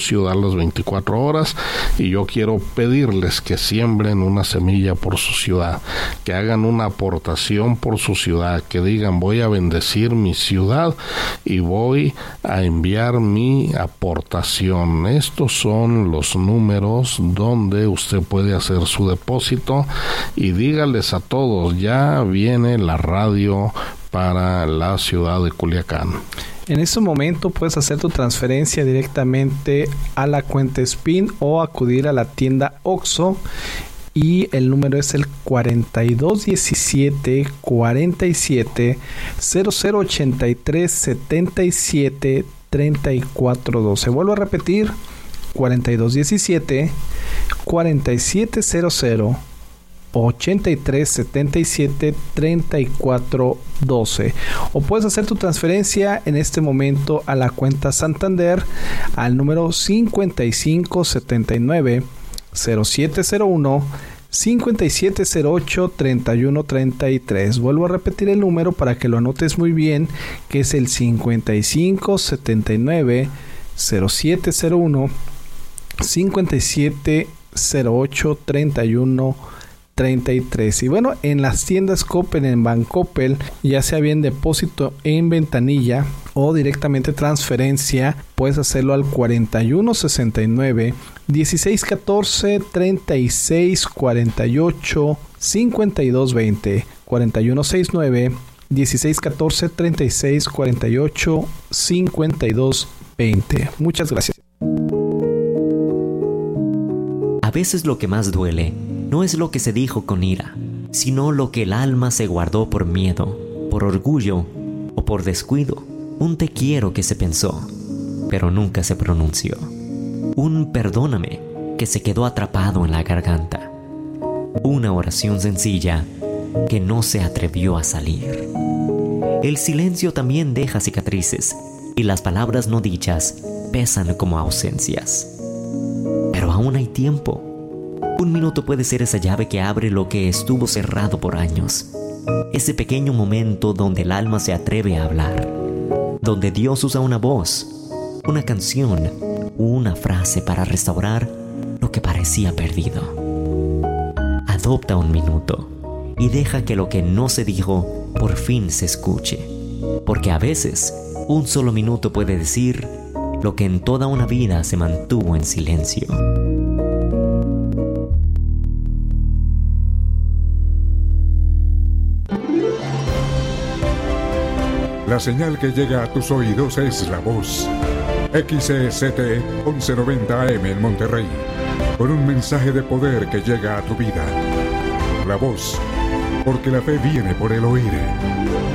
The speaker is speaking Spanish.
ciudad las 24 horas, y yo quiero pedirles que siembren una semilla por su ciudad, que hagan una aportación por su ciudad, que digan: voy a bendecir mi ciudad y voy a enviar mi aportación. Estos son los números donde usted puede hacer su depósito, y dígales a todos: ya viene la radio para la ciudad de Culiacán. En este momento puedes hacer tu transferencia directamente a la cuenta SPIN o acudir a la tienda OXXO, y el número es el 4217 47 0083 77 3412. Vuelvo a repetir: 4217 4700 83 77 34 12. O puedes hacer tu transferencia en este momento a la cuenta Santander al número 5579 0701 5708 3133. Vuelvo a repetir el número para que lo anotes muy bien, que es el 5579 0701 5708 3133. Y bueno, en las tiendas Coppel, en Bancoppel, ya sea bien depósito en ventanilla o directamente transferencia, puedes hacerlo al 4169 1614 36 48 52 20, 4169 1614 36 48 52 20. Muchas gracias. A veces lo que más duele no es lo que se dijo con ira, sino lo que el alma se guardó por miedo, por orgullo o por descuido. Un te quiero que se pensó, pero nunca se pronunció. Un perdóname que se quedó atrapado en la garganta. Una oración sencilla que no se atrevió a salir. El silencio también deja cicatrices, y las palabras no dichas pesan como ausencias. Pero aún hay tiempo. Un minuto puede ser esa llave que abre lo que estuvo cerrado por años. Ese pequeño momento donde el alma se atreve a hablar, donde Dios usa una voz, una canción o una frase para restaurar lo que parecía perdido. Adopta un minuto y deja que lo que no se dijo por fin se escuche, porque a veces un solo minuto puede decir lo que en toda una vida se mantuvo en silencio. La señal que llega a tus oídos es La Voz. XCST 1190 AM en Monterrey, con un mensaje de poder que llega a tu vida. La Voz, porque la fe viene por el oír.